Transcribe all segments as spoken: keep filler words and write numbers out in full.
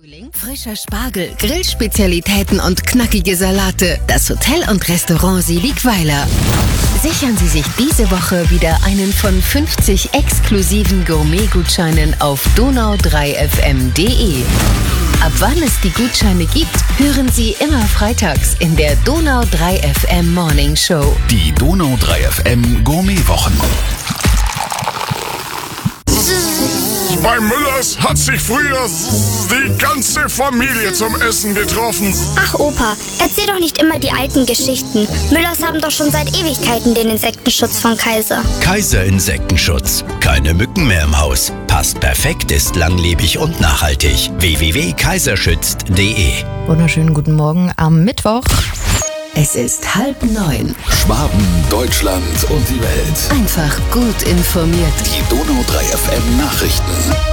Frischer Spargel, Grillspezialitäten und knackige Salate. Das Hotel und Restaurant Seligweiler. Sichern Sie sich diese Woche wieder einen von fünfzig exklusiven Gourmet-Gutscheinen auf donau drei f m punkt d e. Ab wann es die Gutscheine gibt, hören Sie immer freitags in der Donau drei F M Morning Show. Die Donau drei F M Gourmet-Wochen. Bei Müllers hat sich früher die ganze Familie zum Essen getroffen. Ach Opa, erzähl doch nicht immer die alten Geschichten. Müllers haben doch schon seit Ewigkeiten den Insektenschutz von Kaiser. Kaiser Insektenschutz. Keine Mücken mehr im Haus. Passt perfekt, ist langlebig und nachhaltig. w w w punkt kaiserschützt punkt d e. Wunderschönen guten Morgen am Mittwoch. Es ist halb neun. Schwaben, Deutschland und die Welt. Einfach gut informiert. Die Donau drei F M Nachrichten.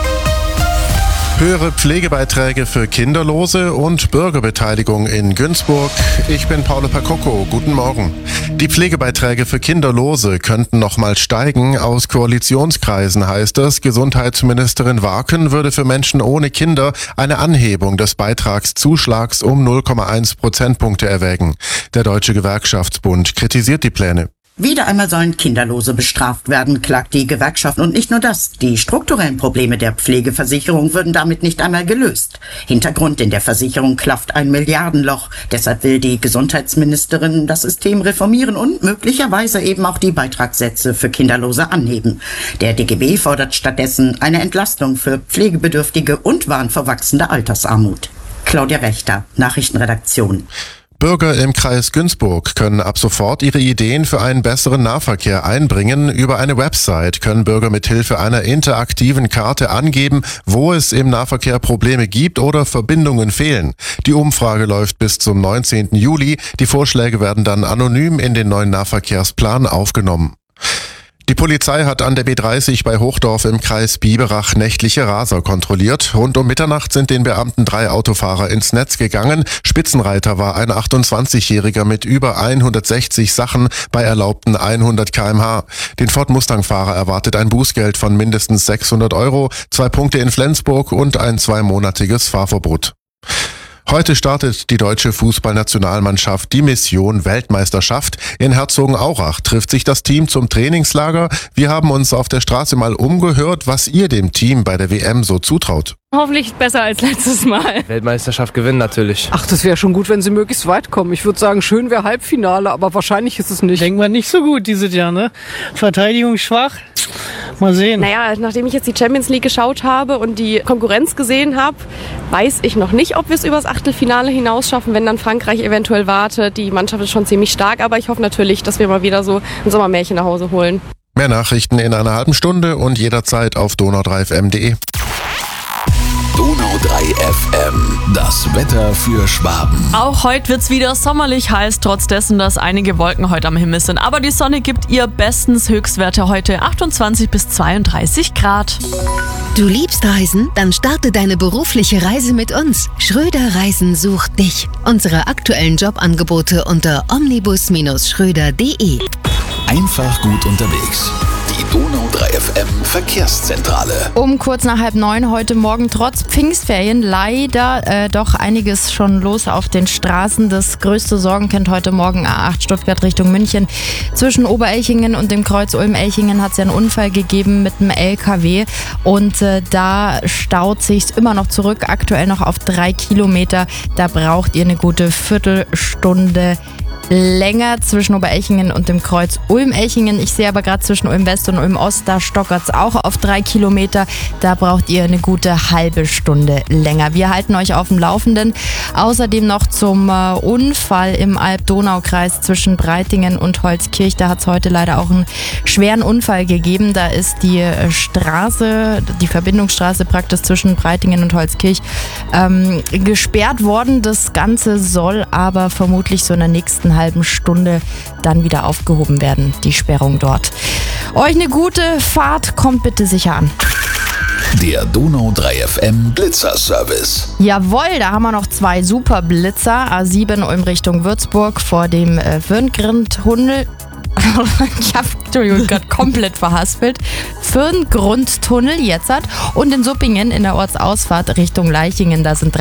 Höhere Pflegebeiträge für Kinderlose und Bürgerbeteiligung in Günzburg. Ich bin Paolo Pacocco. Guten Morgen. Die Pflegebeiträge für Kinderlose könnten nochmal steigen. Aus Koalitionskreisen heißt es, Gesundheitsministerin Warken würde für Menschen ohne Kinder eine Anhebung des Beitragszuschlags um null Komma eins Prozentpunkte erwägen. Der Deutsche Gewerkschaftsbund kritisiert die Pläne. Wieder einmal sollen Kinderlose bestraft werden, klagt die Gewerkschaft. Und nicht nur das, die strukturellen Probleme der Pflegeversicherung würden damit nicht einmal gelöst. Hintergrund: in der Versicherung klafft ein Milliardenloch. Deshalb will die Gesundheitsministerin das System reformieren und möglicherweise eben auch die Beitragssätze für Kinderlose anheben. Der D G B fordert stattdessen eine Entlastung für Pflegebedürftige und warnt vor wachsender Altersarmut. Claudia Wächter, Nachrichtenredaktion. Bürger im Kreis Günzburg können ab sofort ihre Ideen für einen besseren Nahverkehr einbringen. Über eine Website können Bürger mithilfe einer interaktiven Karte angeben, wo es im Nahverkehr Probleme gibt oder Verbindungen fehlen. Die Umfrage läuft bis zum neunzehnten Juli. Die Vorschläge werden dann anonym in den neuen Nahverkehrsplan aufgenommen. Die Polizei hat an der B dreißig bei Hochdorf im Kreis Biberach nächtliche Raser kontrolliert. Rund um Mitternacht sind den Beamten drei Autofahrer ins Netz gegangen. Spitzenreiter war ein achtundzwanzigjähriger mit über hundertsechzig Sachen bei erlaubten hundert Kilometer pro Stunde. Den Ford Mustang-Fahrer erwartet ein Bußgeld von mindestens sechshundert Euro, zwei Punkte in Flensburg und ein zweimonatiges Fahrverbot. Heute startet die deutsche Fußballnationalmannschaft die Mission Weltmeisterschaft. In Herzogenaurach trifft sich das Team zum Trainingslager. Wir haben uns auf der Straße mal umgehört, was ihr dem Team bei der W M so zutraut. Hoffentlich besser als letztes Mal. Weltmeisterschaft gewinnen natürlich. Ach, das wäre schon gut, wenn sie möglichst weit kommen. Ich würde sagen, schön wäre Halbfinale, aber wahrscheinlich ist es nicht. Denken wir nicht so gut dieses Jahr, ne? Verteidigung schwach. Mal sehen. Naja, nachdem ich jetzt die Champions League geschaut habe und die Konkurrenz gesehen habe, weiß ich noch nicht, ob wir es übers Achtelfinale hinaus schaffen, wenn dann Frankreich eventuell wartet. Die Mannschaft ist schon ziemlich stark, aber ich hoffe natürlich, dass wir mal wieder so ein Sommermärchen nach Hause holen. Mehr Nachrichten in einer halben Stunde und jederzeit auf donau drei f m punkt d e. Donau drei F M, das Wetter für Schwaben. Auch heute wird's wieder sommerlich heiß, trotz dessen, dass einige Wolken heute am Himmel sind. Aber die Sonne gibt ihr bestens. Höchstwerte heute achtundzwanzig bis zweiunddreißig Grad. Du liebst Reisen? Dann starte deine berufliche Reise mit uns. Schröder Reisen sucht dich. Unsere aktuellen Jobangebote unter omnibus Bindestrich schröder punkt d e. Einfach gut unterwegs. Die Donau drei F M Verkehrszentrale. Um kurz nach halb neun heute Morgen trotz Pfingstferien leider äh, doch einiges schon los auf den Straßen. Das größte Sorgenkind heute Morgen A acht Stuttgart Richtung München. Zwischen Oberelchingen und dem Kreuz Ulm-Elchingen hat es ja einen Unfall gegeben mit einem L K W und äh, da staut sich's immer noch zurück, aktuell noch auf drei Kilometer. Da braucht ihr eine gute Viertelstunde länger zwischen Oberelchingen und dem Kreuz Ulm-Elchingen. Ich sehe aber gerade zwischen Ulm-West und Ulm-Ost, da stockert es auch auf drei Kilometer. Da braucht ihr eine gute halbe Stunde länger. Wir halten euch auf dem Laufenden. Außerdem noch zum äh, Unfall im Alb-Donau-Kreis zwischen Breitingen und Holzkirch. Da hat es heute leider auch einen schweren Unfall gegeben. Da ist die äh, Straße, die Verbindungsstraße praktisch zwischen Breitingen und Holzkirch ähm, gesperrt worden. Das Ganze soll aber vermutlich so in der nächsten halben Stunde dann wieder aufgehoben werden, die Sperrung dort. Euch eine gute Fahrt, kommt bitte sicher an. Der Donau drei F M Blitzer-Service. Jawohl, da haben wir noch zwei super Blitzer. A sieben in Richtung Würzburg vor dem äh, Würngrin-Tunnel. Ich habe, Entschuldigung, gerade komplett verhaspelt. Firngrundtunnel jetzt hat und in Suppingen in der Ortsausfahrt Richtung Leichingen, da sind